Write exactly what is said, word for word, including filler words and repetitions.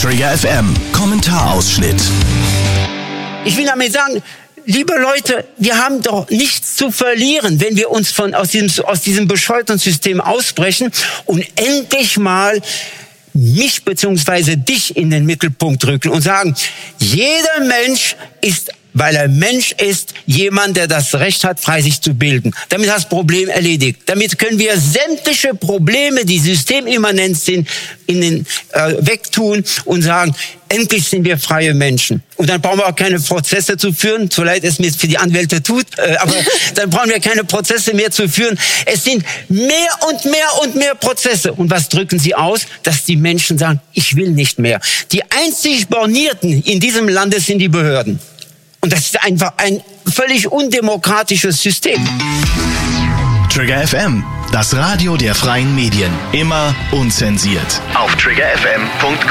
Trigger F M, Kommentarausschnitt. Ich will damit sagen, liebe Leute, wir haben doch nichts zu verlieren, wenn wir uns von aus diesem, aus diesem bescheuerten System ausbrechen und endlich mal mich bzw. dich in den Mittelpunkt rücken und sagen, jeder Mensch ist, weil er Mensch ist, jemand, der das Recht hat, frei sich zu bilden. Damit ist das Problem erledigt. Damit können wir sämtliche Probleme, die systemimmanent sind, in den, äh, wegtun und sagen, endlich sind wir freie Menschen. Und dann brauchen wir auch keine Prozesse zu führen, so leid es mir für die Anwälte tut, äh, aber dann brauchen wir keine Prozesse mehr zu führen. Es sind mehr und mehr und mehr Prozesse. Und was drücken sie aus? Dass die Menschen sagen, ich will nicht mehr. Die einzig Bornierten in diesem Lande sind die Behörden. Und das ist einfach ein völlig undemokratisches System. Trigger F M, das Radio der freien Medien. Immer unzensiert. Auf trigger f m punkt com.